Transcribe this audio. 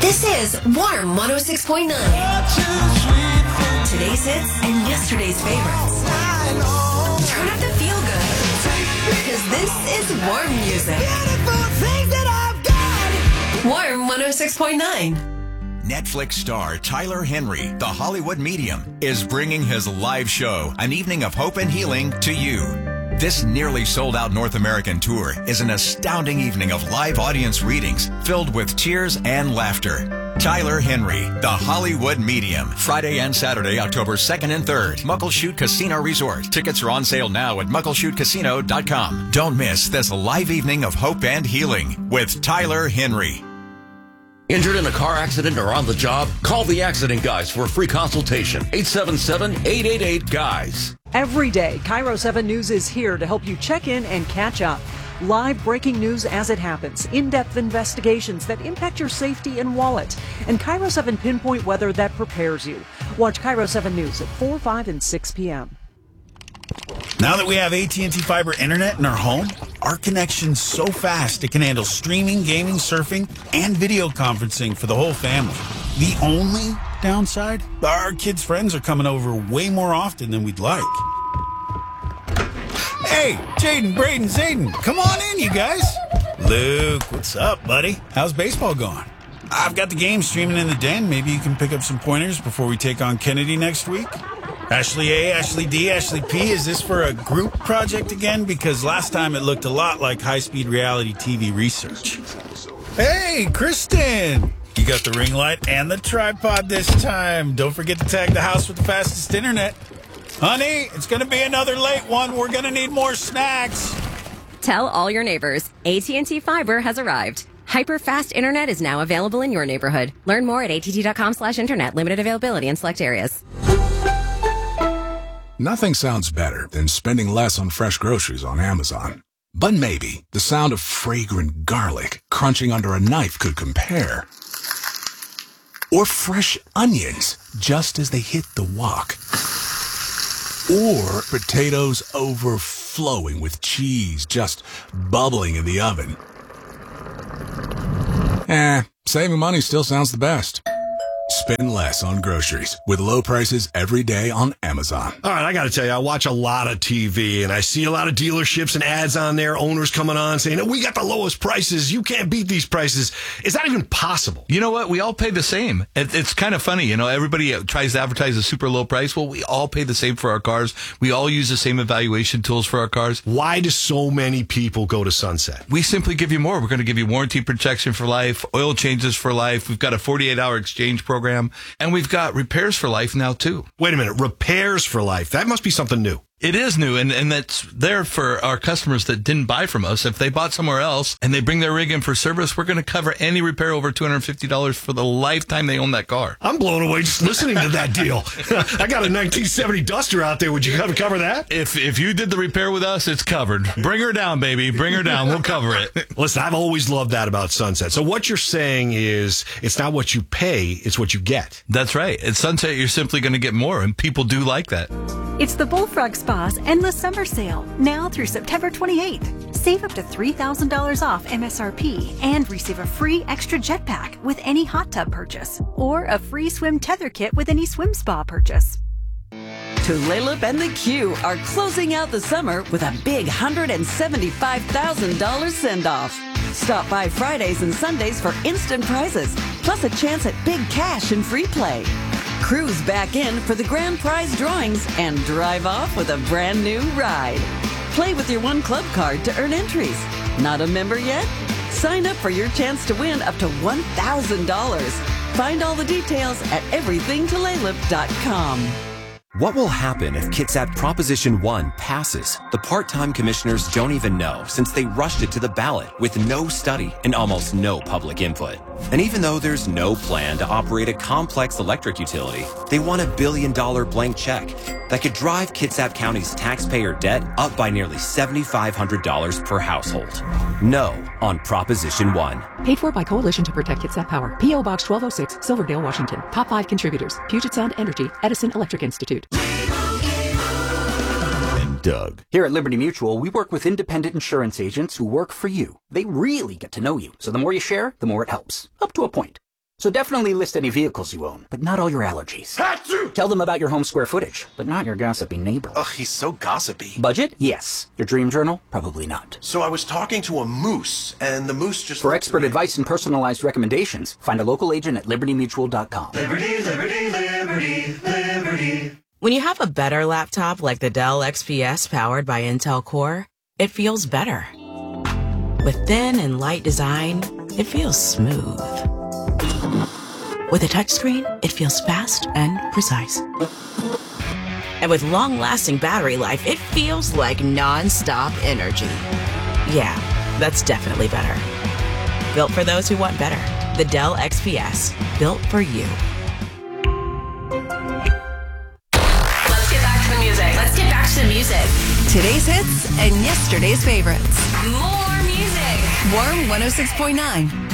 This is Warm 106.9. Today's hits and yesterday's favorites. Turn up the feel good, because this is warm music. Warm 106.9. Netflix star Tyler Henry, the Hollywood medium, is bringing his live show, An Evening of Hope and Healing, to you. This nearly sold-out North American tour is an astounding evening of live audience readings filled with tears and laughter. Tyler Henry, the Hollywood medium, Friday and Saturday, October 2nd and 3rd, Muckleshoot Casino Resort. Tickets are on sale now at muckleshootcasino.com. Don't miss this live evening of hope and healing with Tyler Henry. Injured in a car accident or on the job? Call the Accident Guys for a free consultation. 877-888-GUYS. Every day, Cairo 7 News is here to help you check in and catch up. Live breaking news as it happens, in-depth investigations that impact your safety and wallet, and Cairo 7 pinpoint weather that prepares you. Watch Cairo 7 News at 4, 5, and 6 p.m. Now that we have AT&T Fiber Internet in our home, our connection's so fast it can handle streaming, gaming, surfing, and video conferencing for the whole family. The only downside? Our kids' friends are coming over way more often than we'd like. Hey, Jaden, Braden, Zayden, come on in, you guys. Luke, what's up, buddy? How's baseball going? I've got the game streaming in the den. Maybe you can pick up some pointers before we take on Kennedy next week? Ashley A, Ashley D, Ashley P, is this for a group project again? Because last time it looked a lot like high-speed reality TV research. Hey, Kristen! You got the ring light and the tripod this time. Don't forget to tag the house with the fastest internet. Honey, it's going to be another late one. We're going to need more snacks. Tell all your neighbors, AT&T Fiber has arrived. Hyper-fast internet is now available in your neighborhood. Learn more at att.com/internet. Limited availability in select areas. Nothing sounds better than spending less on fresh groceries on Amazon. But maybe the sound of fragrant garlic crunching under a knife could compare. Or fresh onions just as they hit the wok. Or potatoes overflowing with cheese just bubbling in the oven. Saving money still sounds the best. Spend less on groceries with low prices every day on Amazon. All right, I got to tell you, I watch a lot of TV, and I see a lot of dealerships and ads on there, owners coming on saying, we got the lowest prices. You can't beat these prices. Is that even possible? You know what? We all pay the same. It's kind of funny. You know, everybody tries to advertise a super low price. Well, we all pay the same for our cars. We all use the same evaluation tools for our cars. Why do so many people go to Sunset? We simply give you more. We're going to give you warranty protection for life, oil changes for life. We've got a 48-hour exchange program. And we've got repairs for life now, too. Wait a minute. Repairs for life. That must be something new. It is new, and that's there for our customers that didn't buy from us. If they bought somewhere else and they bring their rig in for service, we're going to cover any repair over $250 for the lifetime they own that car. I'm blown away just listening to that deal. I got a 1970 Duster out there. Would you cover that? If you did the repair with us, it's covered. Bring her down, baby. Bring her down. We'll cover it. Listen, I've always loved that about Sunset. So what you're saying is it's not what you pay, it's what you get. That's right. At Sunset, you're simply going to get more, and people do like that. It's the Bullfrog Spa's Endless Summer Sale, now through September 28th. Save up to $3,000 off MSRP and receive a free extra jetpack with any hot tub purchase, or a free swim tether kit with any swim spa purchase. Tulalip and the Q are closing out the summer with a big $175,000 send-off. Stop by Fridays and Sundays for instant prizes, plus a chance at big cash and free play. Cruise back in for the grand prize drawings and drive off with a brand new ride. Play with your One Club card to earn entries. Not a member yet? Sign up for your chance to win up to $1,000. Find all the details at everythingtulalip.com. What will happen if Kitsap Proposition 1 passes? The part-time commissioners don't even know, since they rushed it to the ballot with no study and almost no public input. And even though there's no plan to operate a complex electric utility, they want $1 billion blank check that could drive Kitsap County's taxpayer debt up by nearly $7,500 per household. No on Proposition 1. Paid for by Coalition to Protect Kitsap Power. P.O. Box 1206, Silverdale, Washington. Top 5 contributors: Puget Sound Energy, Edison Electric Institute. And Doug. Here at Liberty Mutual, we work with independent insurance agents who work for you. They really get to know you, so the more you share, the more it helps. Up to a point. So definitely list any vehicles you own, but not all your allergies. Tell them about your home square footage, but not your gossipy neighbor. Ugh, he's so gossipy. Budget? Yes. Your dream journal? Probably not. So I was talking to a moose, and the moose just... For expert advice and personalized recommendations, find a local agent at libertymutual.com. Liberty, liberty, liberty, liberty. When you have a better laptop like the Dell XPS powered by Intel Core, it feels better. With thin and light design, it feels smooth. With a touchscreen, it feels fast and precise. And with long-lasting battery life, it feels like non-stop energy. Yeah, that's definitely better. Built for those who want better. The Dell XPS. Built for you. Let's get back to the music. Let's get back to the music. Today's hits and yesterday's favorites. More music. Warm 106.9.